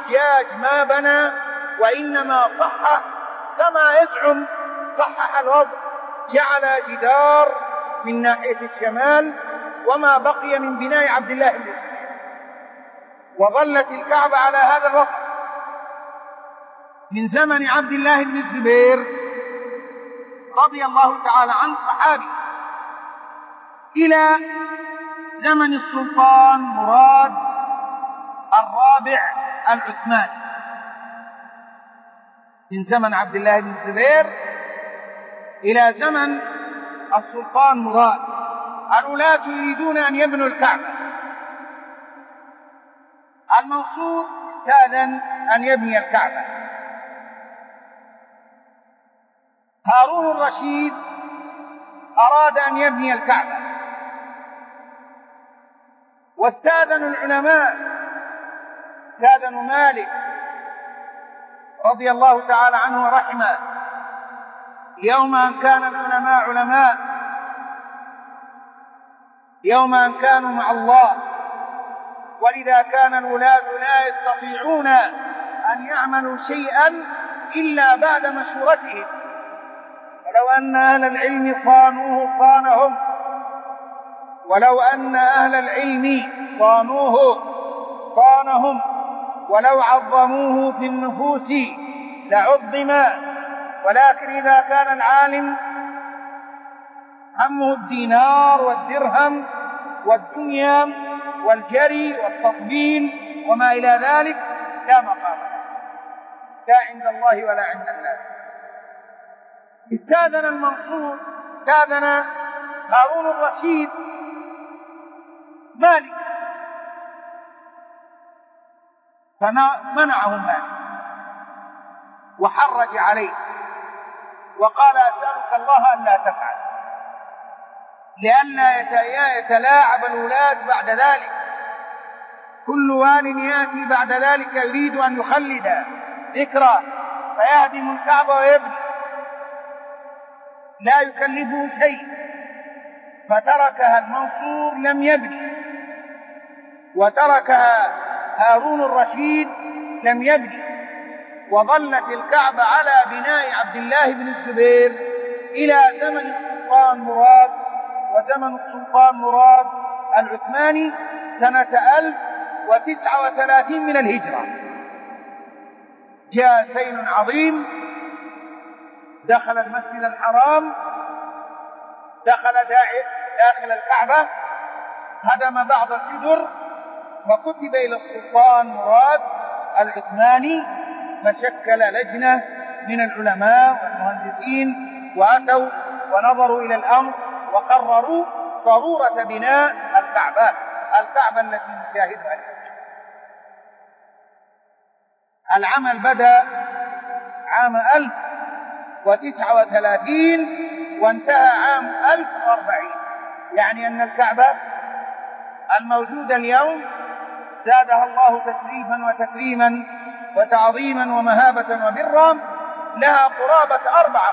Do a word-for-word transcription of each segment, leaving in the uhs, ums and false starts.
الحجاج ما بنى، وإنما صح كما يزعم صحح الوضع، جعل جدار من ناحية الشمال وما بقي من بناء عبد الله بن الزبير، وظلت الكعبة على هذا الوضع من زمن عبد الله بن الزبير رضي الله تعالى عن صحابي إلى زمن السلطان مراد الرابع العثماني. من زمن عبد الله بن الزبير إلى زمن السلطان مراد، الولاة يريدون أن يبنوا الكعبة. المنصور استأذن أن يبني الكعبة، هارون الرشيد أراد أن يبني الكعبة، واستأذنوا العلماء، استأذنوا مالك رضي الله تعالى عنه ورحمه يوم أن كان العلماء علماء، يوم أن كانوا مع الله، ولذا كان الولاة لا يستطيعون أن يعملوا شيئا إلا بعد مشورتهم، ولو أن أهل العلم صانوه صانهم، ولو أن أهل العلم صانوه صانهم، ولو عظموه في النفوس لعظم، ولكن إذا كان العالم همه الدينار والدرهم والدنيا والجري والتطبيل وما إلى ذلك لا مقام لا عند الله ولا عند الناس. استأذن المنصور، استأذن هارون الرشيد مالك، فمنعه مالك وحرج عليه وقال أسألك الله أن لا تفعل، لئلا يتلاعب الولاة بعد ذلك، كل وال يأتي بعد ذلك يريد أن يخلد ذكرى فيهدم الكعبة ويبني، لا يكلفه شيء، فتركها المنصور لم يبني، وتركها هارون الرشيد لم يبني، وظلت الكعبة على بناء عبد الله بن الزبير إلى زمن السلطان مراد، وزمن السلطان مراد العثماني سنة ألف وتسعة وثلاثين من الهجرة. جاء سيل عظيم دخل المسجد الحرام، دخل داخل الكعبة، هدم بعض الجدر، وكتب إلى السلطان مراد العثماني، فشكل لجنة من العلماء والمهندسين وأتوا ونظروا إلى الأمر وقرروا ضرورة بناء الكعبة الكعبة التي نشاهدها اليوم. العمل بدأ عام ألف وتسعة وثلاثين وانتهى عام ألف وأربعين، يعني أن الكعبة الموجودة اليوم زادها الله تشريفا وتكريما وتعظيما ومهابة وبرا، لها قرابة أربعة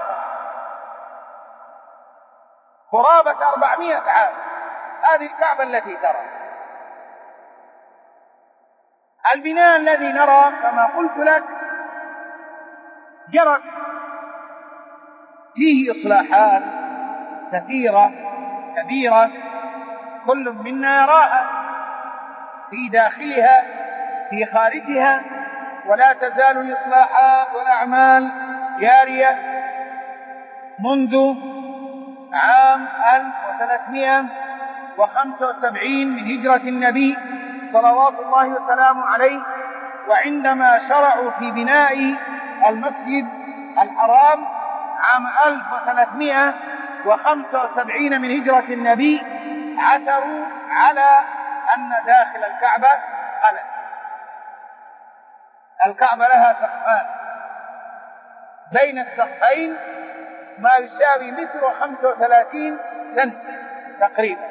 قرابة أربعمائة عام. هذه الكعبة التي ترى. البناء الذي نرى كما قلت لك جرت فيه إصلاحات كثيرة كبيرة، كل منا يراها في داخلها في خارجها، ولا تزال الإصلاحات والأعمال جارية منذ عام ألف وثلاثمائة وخمسة وسبعين من هجرة النبي صلوات الله وسلامه عليه، وعندما شرعوا في بناء المسجد الحرام عام ألف وثلاثمائة وخمسة وسبعين من هجرة النبي، عثروا على أن داخل الكعبة خلل. الكعبة لها سقفان، بين السقفين ما يساوي متر وخمسة وثلاثين سنت تقريبا.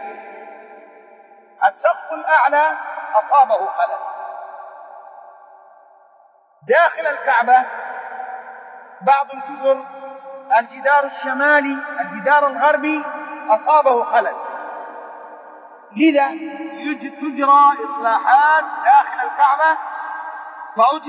السقف الأعلى أصابه خلل. داخل الكعبة بعض الجدر، الجدار الشمالي الجدار الغربي أصابه خلل، لذا تجرى إصلاحات داخل الكعبة،